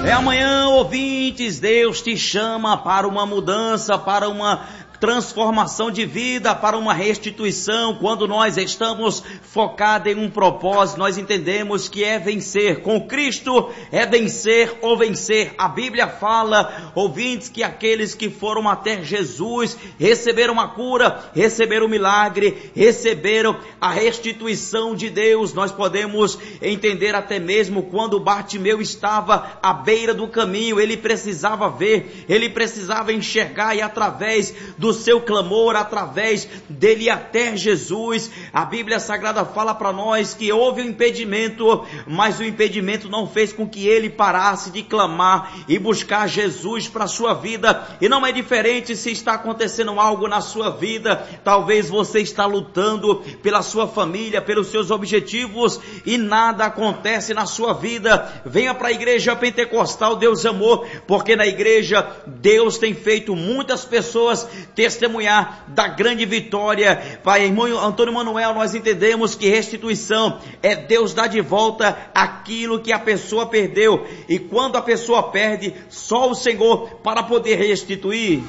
É amanhã, ouvintes, Deus te chama para uma mudança, para uma transformação de vida, para uma restituição. Quando nós estamos focados em um propósito, nós entendemos que é vencer. Com Cristo é vencer ou vencer. A Bíblia fala, ouvintes, que aqueles que foram até Jesus receberam a cura, receberam o milagre, receberam a restituição de Deus. Nós podemos entender até mesmo quando Bartimeu estava à beira do caminho, ele precisava ver, ele precisava enxergar, e através do seu clamor, através dele até Jesus, a Bíblia Sagrada fala para nós que houve um impedimento, mas o impedimento não fez com que ele parasse de clamar e buscar Jesus para a sua vida. E não é diferente se está acontecendo algo na sua vida. Talvez você está lutando pela sua família, pelos seus objetivos, e nada acontece na sua vida. Venha para a igreja pentecostal Deus Amor, porque na igreja Deus tem feito muitas pessoas testemunhar da grande vitória. Pai, irmão Antônio Manuel, nós entendemos que restituição é Deus dar de volta aquilo que a pessoa perdeu, e quando a pessoa perde, só o Senhor para poder restituir.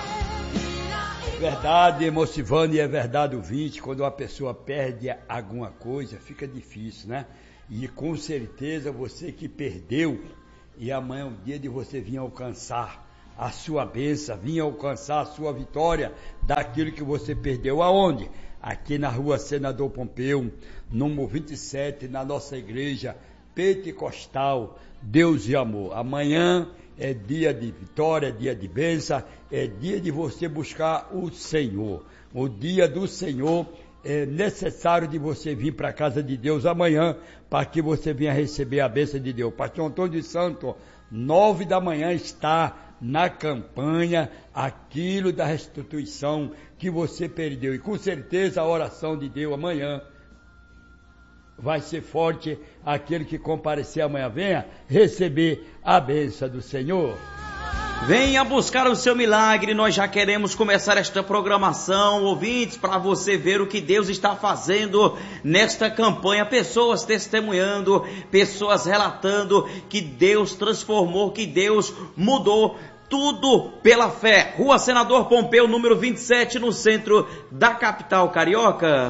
Verdade, irmão Silvano, e é verdade, ouvinte, quando uma pessoa perde alguma coisa, fica difícil, né? E com certeza você que perdeu, e amanhã é o dia de você vir alcançar a sua bênção, vir alcançar a sua vitória daquilo que você perdeu. Aonde? Aqui na rua Senador Pompeu, número 27, na nossa igreja pentecostal Deus e Amor. Amanhã é dia de vitória, é dia de bênção, é dia de você buscar o Senhor. O dia do Senhor é necessário de você vir para a casa de Deus amanhã, para que você venha receber a bênção de Deus. Pastor Antônio de Santo, 9 da manhã está na campanha aquilo da restituição que você perdeu. E com certeza a oração de Deus amanhã vai ser forte. Aquele que comparecer amanhã, venha receber a bênção do Senhor. Venha buscar o seu milagre. Nós já queremos começar esta programação, ouvintes, para você ver o que Deus está fazendo nesta campanha. Pessoas testemunhando, pessoas relatando que Deus transformou, que Deus mudou. Tudo pela fé. Rua Senador Pompeu, número 27, no centro da capital carioca.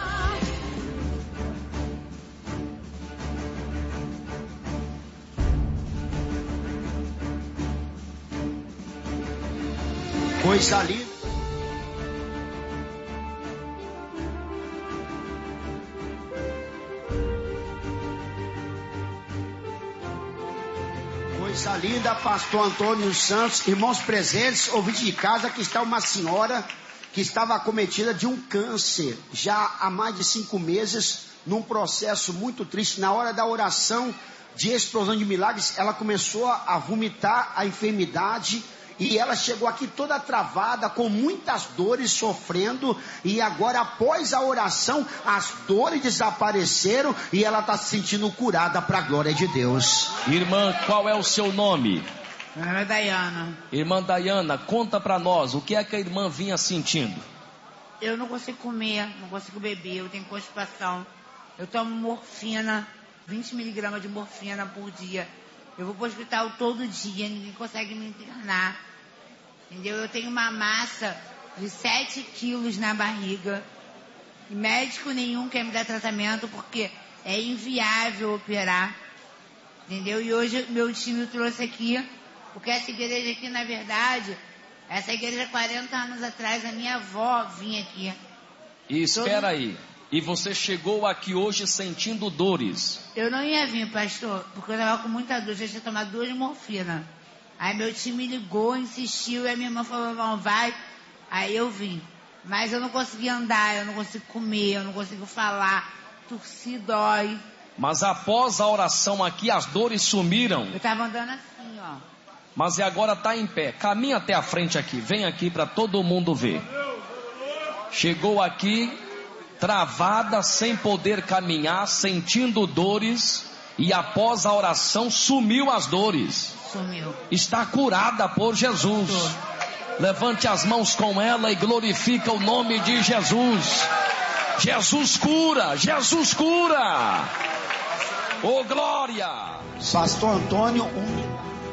Coisa linda. Coisa linda, pastor Antônio Santos, irmãos presentes, ouvinte de casa, que está uma senhora que estava acometida de um câncer, já há mais de 5 meses, num processo muito triste. Na hora da oração de explosão de milagres, ela começou a vomitar a enfermidade, e ela chegou aqui toda travada, com muitas dores, sofrendo, e agora após a oração, as dores desapareceram, e ela está se sentindo curada para a glória de Deus. Irmã, qual é o seu nome? Meu nome é Dayana. Irmã Dayana, conta para nós, o que é que a irmã vinha sentindo? Eu não consigo comer, não consigo beber, eu tenho constipação, eu tomo morfina, 20 miligramas de morfina por dia. Eu vou para o hospital todo dia, ninguém consegue me internar, entendeu? Eu tenho uma massa de 7 quilos na barriga, e médico nenhum quer me dar tratamento, porque é inviável operar, entendeu? E hoje meu time trouxe aqui, porque essa igreja aqui, na verdade, essa igreja 40 anos atrás, a minha avó vinha aqui. E espera aí. E você chegou aqui hoje sentindo dores? Eu não ia vir, pastor, porque eu estava com muita dor, já tinha tomado 2 morfina. Aí meu time ligou, insistiu, e a minha irmã falou, não, vai. Aí eu vim. Mas eu não consegui andar, eu não consigo comer, eu não consigo falar, tossir dói. Mas após a oração aqui, as dores sumiram? Eu estava andando assim, ó. Mas agora está em pé. Caminha até a frente aqui, vem aqui para todo mundo ver. Chegou aqui, travada, sem poder caminhar, sentindo dores, e após a oração sumiu as dores. Sumiu. Está curada por Jesus. Levante as mãos com ela e glorifica o nome de Jesus. Jesus cura, Jesus cura. Oh glória. Pastor Antônio,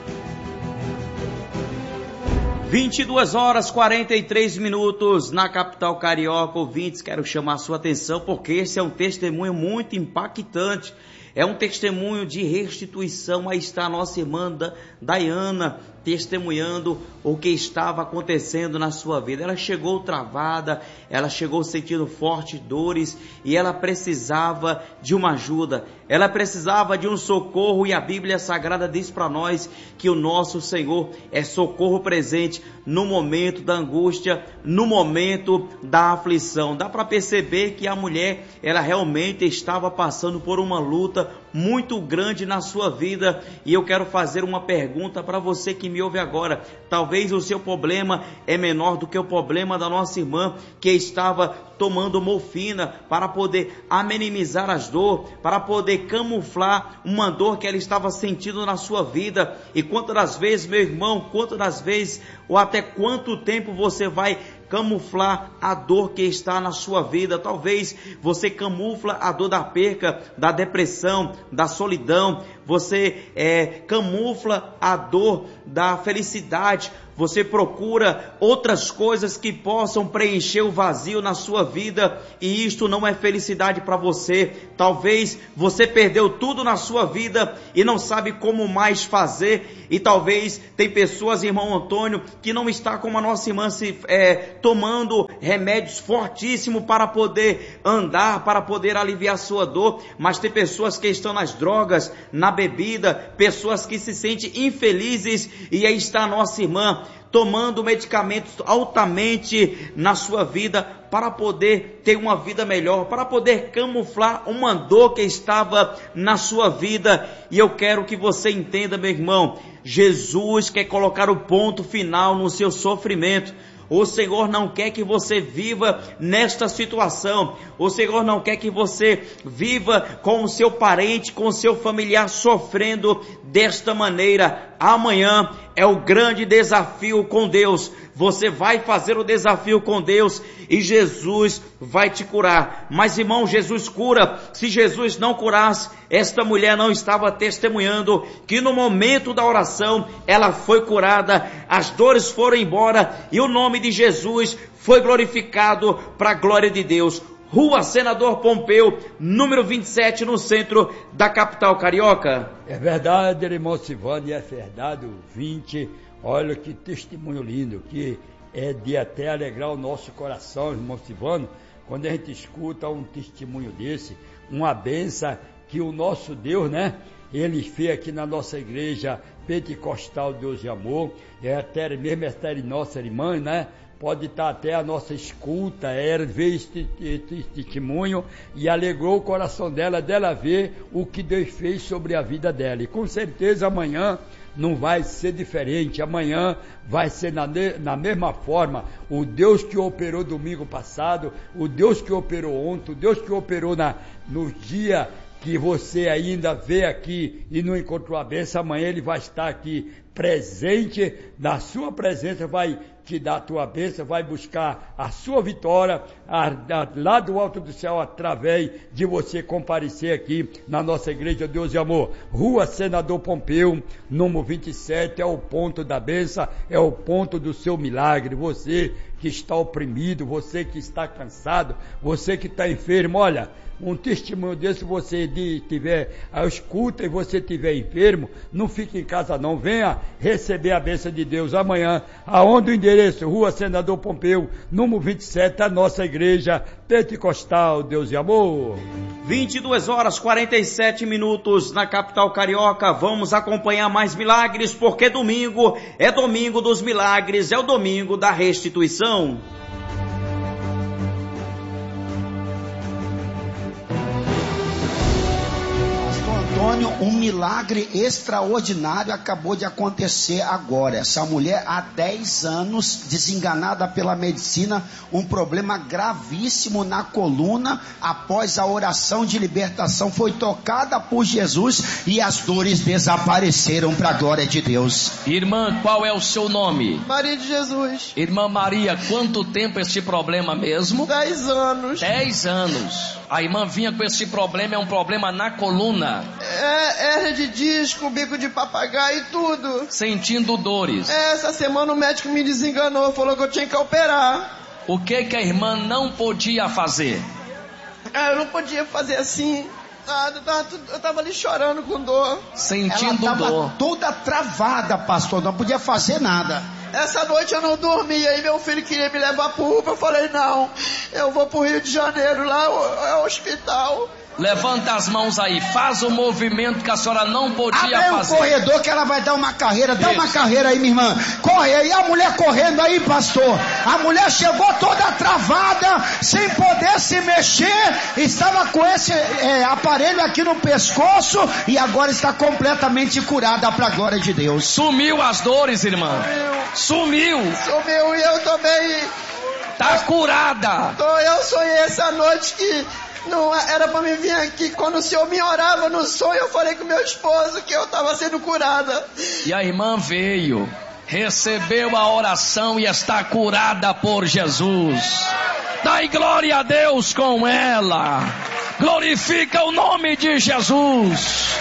22 horas 43 minutos na capital carioca. Ouvintes, quero chamar a sua atenção porque esse é um testemunho muito impactante. É um testemunho de restituição. Aí está a nossa irmã Dayana testemunhando o que estava acontecendo na sua vida. Ela chegou travada, ela chegou sentindo fortes dores e ela precisava de uma ajuda, ela precisava de um socorro, e a Bíblia Sagrada diz para nós que o nosso Senhor é socorro presente no momento da angústia, no momento da aflição. Dá para perceber que a mulher, ela realmente estava passando por uma luta muito grande na sua vida, e eu quero fazer uma pergunta para você que me ouve agora. Talvez o seu problema é menor do que o problema da nossa irmã, que estava tomando morfina para poder amenizar as dores, para poder camuflar uma dor que ela estava sentindo na sua vida. E quantas das vezes, meu irmão, quantas das vezes, ou até quanto tempo você vai camuflar a dor que está na sua vida? Talvez você camufla a dor da perca, da depressão, da solidão. Você camufla a dor da felicidade. Você procura outras coisas que possam preencher o vazio na sua vida, e isto não é felicidade para você. Talvez você perdeu tudo na sua vida e não sabe como mais fazer, e talvez tem pessoas, irmão Antônio, que não está como a nossa irmã, tomando remédios fortíssimos para poder andar, para poder aliviar sua dor, mas tem pessoas que estão nas drogas, na bebida, pessoas que se sentem infelizes, e aí está a nossa irmã tomando medicamentos altamente na sua vida para poder ter uma vida melhor, para poder camuflar uma dor que estava na sua vida. E eu quero que você entenda, meu irmão, Jesus quer colocar o ponto final no seu sofrimento. O Senhor não quer que você viva nesta situação. O Senhor não quer que você viva com o seu parente, com o seu familiar sofrendo desta maneira. Amanhã é o grande desafio com Deus. Você vai fazer o desafio com Deus e Jesus vai te curar. Mas, irmão, Jesus cura. Se Jesus não curasse, esta mulher não estava testemunhando que no momento da oração ela foi curada, as dores foram embora e o nome de Jesus foi glorificado para a glória de Deus. Rua Senador Pompeu, número 27, no centro da capital carioca. É verdade, irmão Silvano, é verdade, ouvinte. Olha que testemunho lindo, que é de até alegrar o nosso coração, irmão Silvano, quando a gente escuta um testemunho desse, uma bênção que o nosso Deus, né, ele fez aqui na nossa igreja pentecostal Deus de Amor, até mesmo esta nossa irmã, né, pode estar até a nossa escuta, ver este testemunho e alegrou o coração dela ver o que Deus fez sobre a vida dela. E com certeza amanhã não vai ser diferente, amanhã vai ser na mesma forma. O Deus que operou domingo passado, o Deus que operou ontem, o Deus que operou no dia que você ainda vê aqui e não encontrou a bênção, amanhã ele vai estar aqui presente, na sua presença vai te dar a tua bênção, vai buscar a sua vitória lá do alto do céu, através de você comparecer aqui na nossa igreja Deus de Amor. Rua Senador Pompeu, número 27, é o ponto da bênção, é o ponto do seu milagre. Você que está oprimido, você que está cansado, você que está enfermo, olha, um testemunho desse, você tiver a escuta e você estiver enfermo, não fique em casa não, venha receber a bênção de Deus amanhã. Aonde o endereço? Rua Senador Pompeu, número 27, a nossa igreja pentecostal Deus de Amor. 22 horas 47 minutos na capital carioca. Vamos acompanhar mais milagres, porque domingo é domingo dos milagres, é o domingo da restituição. Antônio, um milagre extraordinário acabou de acontecer agora. Essa mulher há 10 anos, desenganada pela medicina, um problema gravíssimo na coluna, após a oração de libertação, foi tocada por Jesus e as dores desapareceram para a glória de Deus. Irmã, qual é o seu nome? Maria de Jesus. Irmã Maria, quanto tempo esse problema mesmo? 10 anos. 10 anos. A irmã vinha com esse problema, é um problema na coluna. hernia de disco, bico de papagaio e tudo. Sentindo dores. Essa semana o médico me desenganou, falou que eu tinha que operar. O que a irmã não podia fazer? Eu não podia fazer assim. Eu tava ali chorando com dor. Sentindo Ela tava dor. toda travada, pastor, não podia fazer nada. Essa noite eu não dormi, aí meu filho queria me levar pro UPA, eu falei, não, eu vou pro Rio de Janeiro, lá é o hospital. Levanta as mãos aí, faz o movimento que a senhora não podia Abre fazer. o corredor que ela vai dar uma carreira. Dá Isso. uma carreira aí, minha irmã. Corre aí, a mulher correndo aí, pastor. A mulher chegou toda travada, sem poder se mexer. Estava com esse aparelho aqui no pescoço e agora está completamente curada para a glória de Deus. Sumiu as dores, irmã. Sumiu. Sumiu e eu também. Tá curada. Eu sonhei essa noite que não era pra me vir aqui. Quando o senhor me orava no sonho, eu falei com meu esposo que eu estava sendo curada. E a irmã veio, recebeu a oração e está curada por Jesus. Dai glória a Deus com ela. Glorifica o nome de Jesus.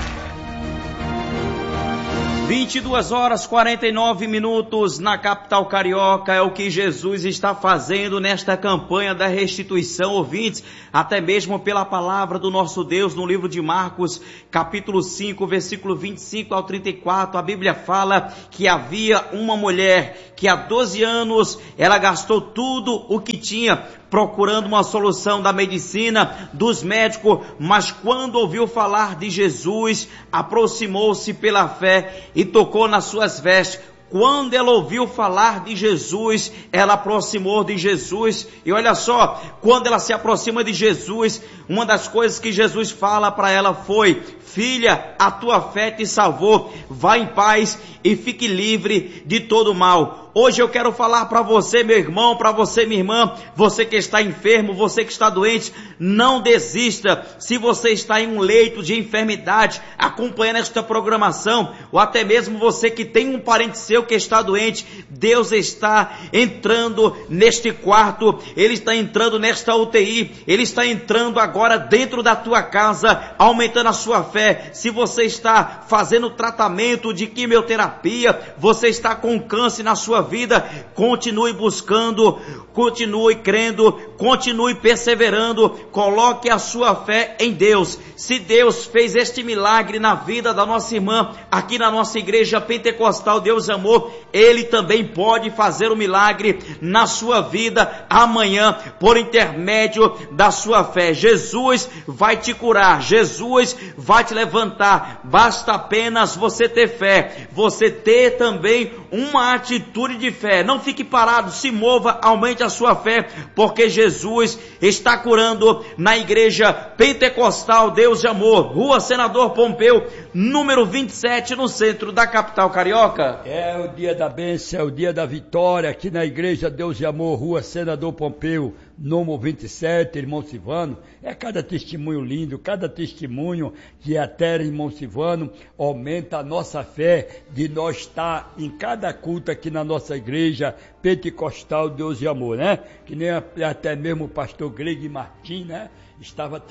22h49 na capital carioca, é o que Jesus está fazendo nesta campanha da restituição, ouvintes, até mesmo pela palavra do nosso Deus no livro de Marcos, capítulo 5, versículo 25 ao 34, a Bíblia fala que havia uma mulher que há 12 anos ela gastou tudo o que tinha, procurando uma solução da medicina, dos médicos, mas quando ouviu falar de Jesus, aproximou-se pela fé e tocou nas suas vestes. Quando ela ouviu falar de Jesus, ela aproximou de Jesus. E olha só, quando ela se aproxima de Jesus, uma das coisas que Jesus fala para ela foi: filha, a tua fé te salvou, vá em paz e fique livre de todo mal. Hoje eu quero falar para você, meu irmão, para você, minha irmã, você que está enfermo, você que está doente, não desista. Se você está em um leito de enfermidade, acompanhando esta programação, ou até mesmo você que tem um parente seu que está doente, Deus está entrando neste quarto, Ele está entrando nesta UTI, Ele está entrando agora dentro da tua casa, aumentando a sua fé. Se você está fazendo tratamento de quimioterapia, você está com câncer na sua vida, continue buscando, continue crendo, continue perseverando, coloque a sua fé em Deus. Se Deus fez este milagre na vida da nossa irmã, aqui na nossa igreja pentecostal Deus Amor, Ele também pode fazer o milagre na sua vida amanhã, por intermédio da sua fé. Jesus vai te curar, Jesus vai te levantar, basta apenas você ter fé, você ter também uma atitude de fé. Não fique parado, se mova, aumente a sua fé, porque Jesus está curando na igreja pentecostal Deus de Amor, Rua Senador Pompeu, número 27, no centro da capital carioca. É o dia da bênção, é o dia da vitória, aqui na igreja Deus de Amor, Rua Senador Pompeu, número 27, irmão Silvano. É cada testemunho lindo, cada testemunho que até irmão Silvano aumenta a nossa fé de nós estar em cada culto aqui na nossa igreja pentecostal Deus de Amor, né? Que nem até mesmo o pastor Greg Martins, né? Estava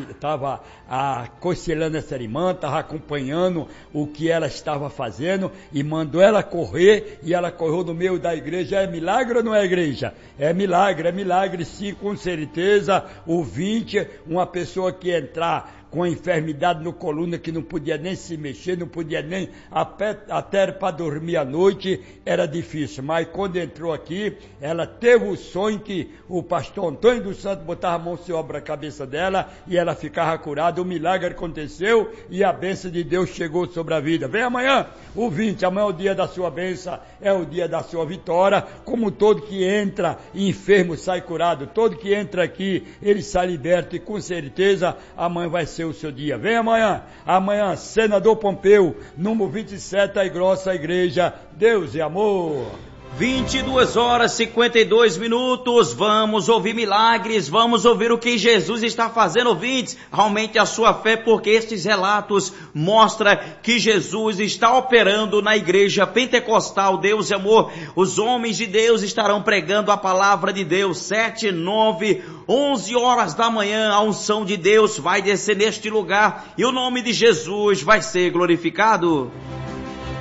aconselhando essa irmã, estava acompanhando o que ela estava fazendo e mandou ela correr, e ela correu no meio da igreja. É milagre ou não é, igreja? É milagre sim, com certeza. Ouvinte, uma pessoa que entrar com a enfermidade no coluna, que não podia nem se mexer, não podia nem até para dormir à noite, era difícil. Mas quando entrou aqui, ela teve o sonho que o pastor Antônio dos Santos botava a mão sobre a cabeça dela e ela ficava curada. O milagre aconteceu e a bênção de Deus chegou sobre a vida. Vem amanhã, o 20, amanhã é o dia da sua bênção, é o dia da sua vitória. Como todo que entra enfermo sai curado, todo que entra aqui, ele sai liberto, e com certeza amanhã vai ser o seu dia. Vem amanhã, Senador Pompeu, número 27, a grossa igreja Deus e Amor. 22 horas 52 minutos, vamos ouvir milagres, vamos ouvir o que Jesus está fazendo, ouvintes. Aumente a sua fé, porque estes relatos mostram que Jesus está operando na igreja pentecostal Deus e Amor. Os homens de Deus estarão pregando a palavra de Deus, 7, 9, 11 horas da manhã, a unção de Deus vai descer neste lugar e o nome de Jesus vai ser glorificado.